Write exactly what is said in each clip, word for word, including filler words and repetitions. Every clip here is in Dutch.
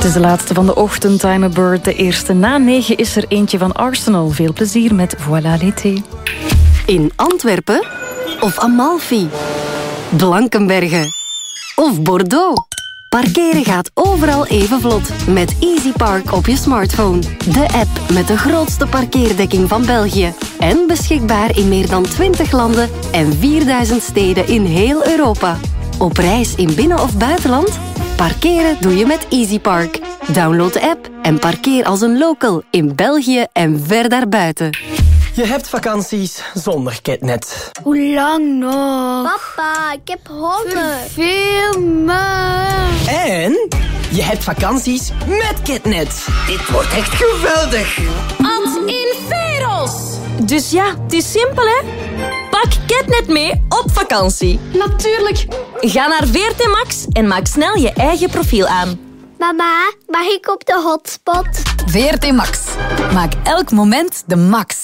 Het is de laatste van de ochtend, I'm a Bird. De eerste na negen is er eentje van Arsenal. Veel plezier met Voilà l'été. In Antwerpen of Amalfi, Blankenberge of Bordeaux. Parkeren gaat overal even vlot met Easy Park op je smartphone. De app met de grootste parkeerdekking van België. En beschikbaar in meer dan twintig landen en vierduizend steden in heel Europa. Op reis in binnen- of buitenland? Parkeren doe je met Easy Park. Download de app en parkeer als een local in België en ver daarbuiten. Je hebt vakanties zonder Ketnet. Hoe lang nog? Papa, ik heb honger. Veel me. En je hebt vakanties met Ketnet. Dit wordt echt geweldig. Ad inferos. Dus ja, het is simpel, hè? Pak Ketnet mee op vakantie. Natuurlijk. Ga naar V R T Max en maak snel je eigen profiel aan. Mama, mag ik op de hotspot? V R T Max. Maak elk moment de max.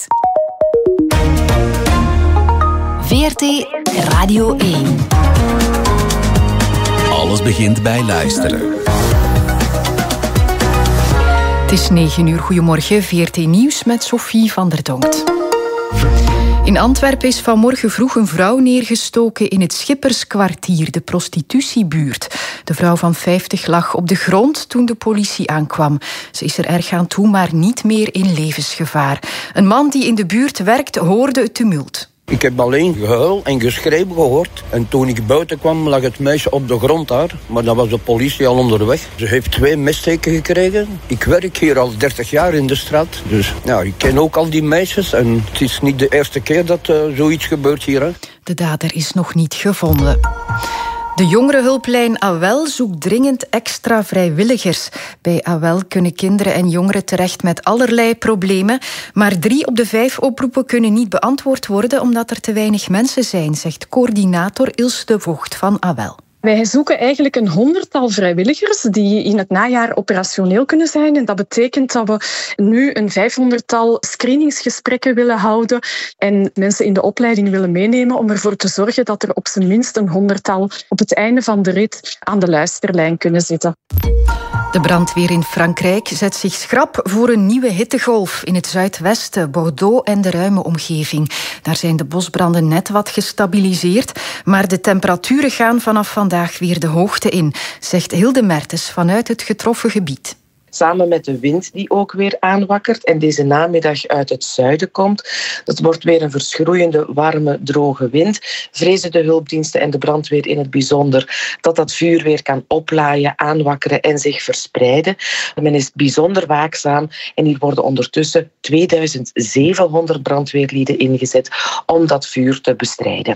V R T Radio één. Alles begint bij luisteren. Het is negen uur. Goedemorgen. V R T Nieuws met Sophie van der Donkt. In Antwerpen is vanmorgen vroeg een vrouw neergestoken in het Schipperskwartier, de prostitutiebuurt. De vrouw van vijftig lag op de grond toen de politie aankwam. Ze is er erg aan toe, maar niet meer in levensgevaar. Een man die in de buurt werkt hoorde het tumult. Ik heb alleen gehuil en geschreeuw gehoord. En toen ik buiten kwam, lag het meisje op de grond daar. Maar dan was de politie al onderweg. Ze heeft twee messteken gekregen. Ik werk hier al dertig jaar in de straat. Dus ja, ik ken ook al die meisjes. En het is niet de eerste keer dat uh, zoiets gebeurt hier. Hè. De dader is nog niet gevonden. De jongerenhulplijn A W E L zoekt dringend extra vrijwilligers. Bij A W E L kunnen kinderen en jongeren terecht met allerlei problemen. Maar drie op de vijf oproepen kunnen niet beantwoord worden omdat er te weinig mensen zijn, zegt coördinator Ilse de Voogd van A W E L. Wij zoeken eigenlijk een honderdtal vrijwilligers die in het najaar operationeel kunnen zijn. En dat betekent dat we nu een vijfhonderdtal screeningsgesprekken willen houden en mensen in de opleiding willen meenemen om ervoor te zorgen dat er op zijn minst een honderdtal op het einde van de rit aan de luisterlijn kunnen zitten. De brandweer in Frankrijk zet zich schrap voor een nieuwe hittegolf in het zuidwesten, Bordeaux en de ruime omgeving. Daar zijn de bosbranden net wat gestabiliseerd, maar de temperaturen gaan vanaf vandaag weer de hoogte in, zegt Hilde Mertens vanuit het getroffen gebied. Samen met de wind die ook weer aanwakkert en deze namiddag uit het zuiden komt. Het wordt weer een verschroeiende, warme, droge wind. Vrezen de hulpdiensten en de brandweer in het bijzonder dat dat vuur weer kan oplaaien, aanwakkeren en zich verspreiden. Men is bijzonder waakzaam en hier worden ondertussen tweeduizend zevenhonderd brandweerlieden ingezet om dat vuur te bestrijden.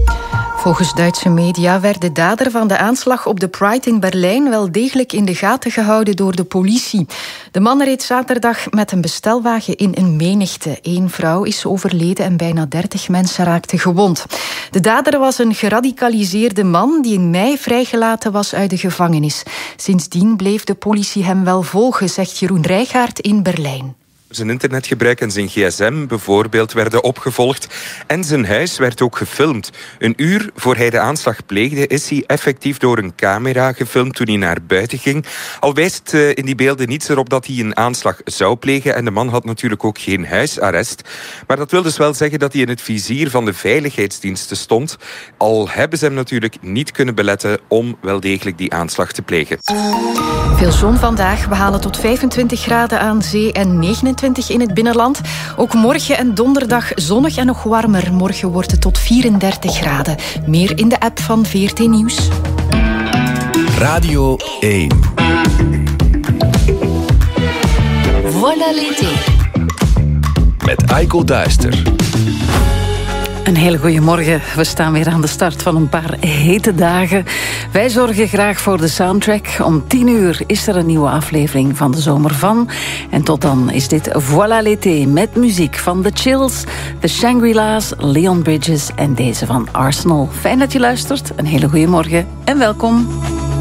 Volgens Duitse media werd de dader van de aanslag op de Pride in Berlijn wel degelijk in de gaten gehouden door de politie. De man reed zaterdag met een bestelwagen in een menigte. Eén vrouw is overleden en bijna dertig mensen raakten gewond. De dader was een geradicaliseerde man die in mei vrijgelaten was uit de gevangenis. Sindsdien bleef de politie hem wel volgen, zegt Jeroen Rijgaard in Berlijn. Zijn internetgebruik en zijn gsm bijvoorbeeld werden opgevolgd. En zijn huis werd ook gefilmd. Een uur voor hij de aanslag pleegde is hij effectief door een camera gefilmd toen hij naar buiten ging. Al wijst in die beelden niets erop dat hij een aanslag zou plegen. En de man had natuurlijk ook geen huisarrest. Maar dat wil dus wel zeggen dat hij in het vizier van de veiligheidsdiensten stond. Al hebben ze hem natuurlijk niet kunnen beletten om wel degelijk die aanslag te plegen. Veel zon vandaag. We halen tot vijfentwintig graden aan zee en negenentwintig in het binnenland. Ook morgen en donderdag zonnig en nog warmer. Morgen wordt het tot vierendertig graden. Meer in de app van V R T Nieuws. Radio één. Voilà l'été. Met Aiko Duister. Een hele goede morgen. We staan weer aan de start van een paar hete dagen. Wij zorgen graag voor de soundtrack. Om tien uur is er een nieuwe aflevering van de Zomer van. En tot dan is dit Voilà l'été met muziek van The Chills, The Shangri-La's, Leon Bridges en deze van Arsenal. Fijn dat je luistert. Een hele goede morgen en welkom.